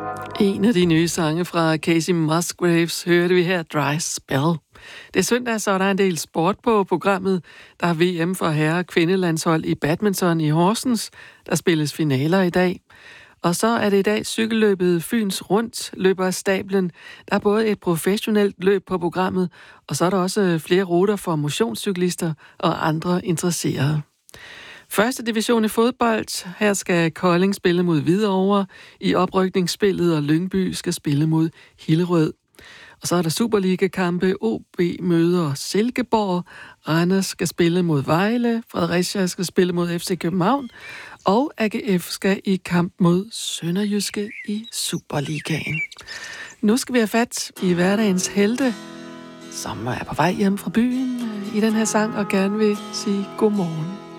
En af de nye sange fra Casey Musgraves hørte vi her, Dry Spell. Det er søndag, så der er en del sport på programmet. Der er VM for herre- og kvindelandshold i badminton i Horsens. Der spilles finaler i dag. Og så er det i dag cykelløbet Fyns Rundt løber af stablen. Der er både et professionelt løb på programmet, og så er der også flere ruter for motionscyklister og andre interesserede. Første division i fodbold. Her skal Kolding spille mod Hvidovre i oprykningsspillet, og Lyngby skal spille mod Hillerød. Og så er der Superliga-kampe. OB møder Silkeborg. Randers skal spille mod Vejle. Fredericia skal spille mod FC København. Og AGF skal i kamp mod Sønderjyske i Superligaen. Nu skal vi have fat i hverdagens helte, som er på vej hjem fra byen i den her sang og gerne vil sige godmorgen.